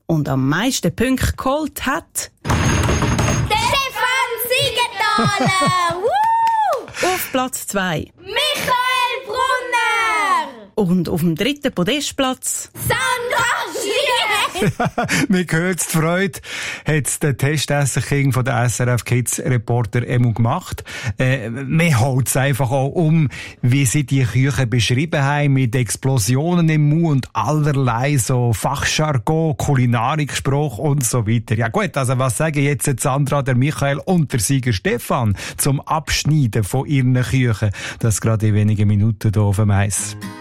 und am meisten Punkte geholt hat... Stefan Siegenthaler! Auf Platz 2. Michael Brunner! Und auf dem 3. Podestplatz... Sandra Schier! Mir gehört die Freude, hat der Testesser-King von der SRF Kids Reporter Emu gemacht. Mir holt es einfach auch wie sie die Küche beschrieben haben, mit Explosionen im Mund und allerlei so Fachjargon, Kulinarikspruch und so weiter. Ja gut, also was sagen jetzt Sandra, der Michael und der Sieger Stefan zum Abschneiden von ihren Küchen? Das gerade in wenigen Minuten hier auf dem Eis.